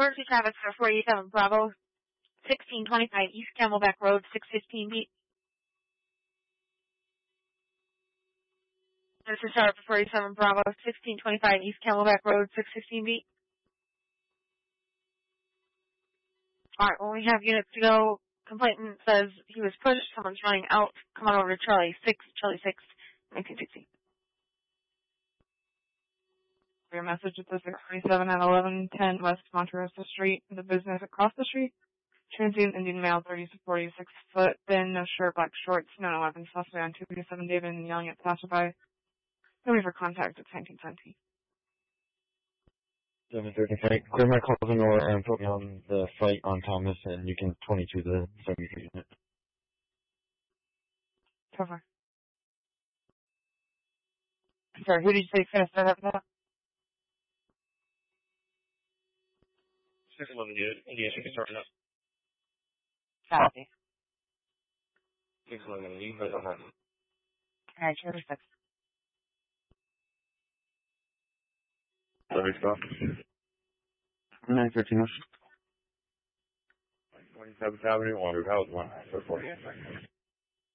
Emergency traffic for 487 Bravo, 1625 East Camelback Road, 615 beat. This is Sharp for 487 Bravo, 1625 East Camelback Road, 615 beat. Alright, well, we have units to go. Complainant says he was pushed. Someone's running out. Come on over to Charlie 6, 1960. Your message at the 647 at 1110 West Monterosa Street. The business across the street. Transient Indian male, 30 to 46 foot, thin, no shirt, black shorts, no weapons, possibly on 237 David and yelling at passerby. Nobody for contact at 1920. 7:30. Clear my closing door and put me on the site on Thomas, and you can 22 the 73 unit. Cover. Sorry, who did you say finished that up now? 611 unit. Yes, you can start it up. Copy. 611, you can put it on that. Alright, Charlie 6. Sorry, stop. 913. 27th Avenue, Water House, 1 for 40.